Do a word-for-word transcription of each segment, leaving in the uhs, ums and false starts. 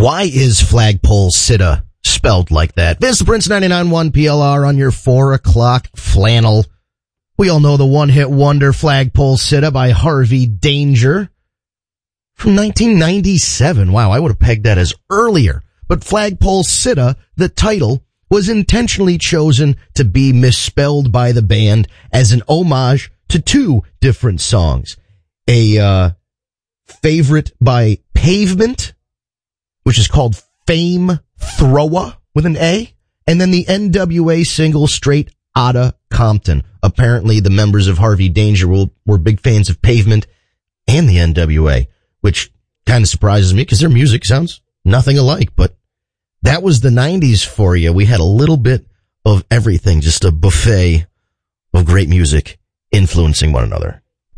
Why is Flagpole Sitta spelled like that? Vince the Prince, ninety-nine point one P L R on your four o'clock flannel. We all know the one-hit wonder Flagpole Sitta by Harvey Danger from nineteen ninety-seven. Wow, I would have pegged that as earlier. But Flagpole Sitta, the title, was intentionally chosen to be misspelled by the band as an homage to two different songs. A uh favorite by Pavement, which is called Fame Throwa with an A, and then the N W A single Straight Outta Compton. Apparently the members of Harvey Danger were, were big fans of Pavement and the N W A, which kind of surprises me because their music sounds nothing alike, but that was the nineties for you. We had a little bit of everything, just a buffet of great music influencing one another.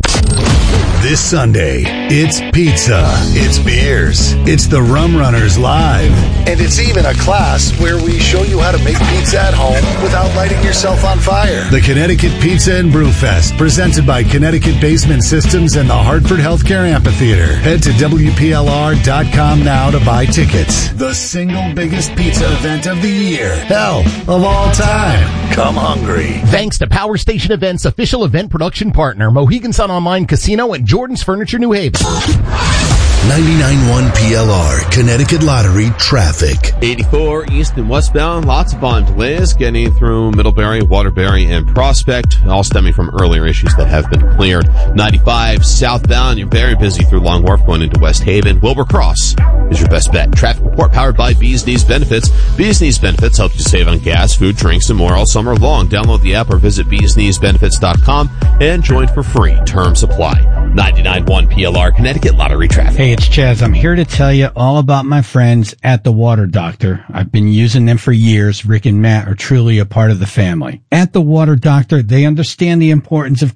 This Sunday, it's pizza, it's beers, it's the Rum Runners Live. And it's even a class where we show you how to make pizza at home without lighting yourself on fire. The Connecticut Pizza and Brew Fest, presented by Connecticut Basement Systems and the Hartford Healthcare Amphitheater. Head to W P L R dot com now to buy tickets. The single biggest pizza event of the year. Hell, of all time. Come hungry. Thanks to Power Station Events, official event production partner, Mohegan Sun Online Casino and Jordan's Furniture New Haven. ninety-nine point one P L R, Connecticut Lottery traffic. eighty-four east and westbound, lots of volume delays getting through Middlebury, Waterbury, and Prospect, all stemming from earlier issues that have been cleared. ninety-five southbound, you're very busy through Long Wharf going into West Haven. Wilbur Cross is your best bet. Traffic report powered by Bees Knees Benefits. Bees Knees Benefits helps you save on gas, food, drinks, and more all summer long. Download the app or visit bees knees benefits dot com and join for free. Term supply. ninety-nine point one P L R, Connecticut Lottery traffic. Hey, it's Chaz. I'm here to tell you all about my friends at The Water Doctor. I've been using them for years. Rick and Matt are truly a part of the family. At The Water Doctor, they understand the importance of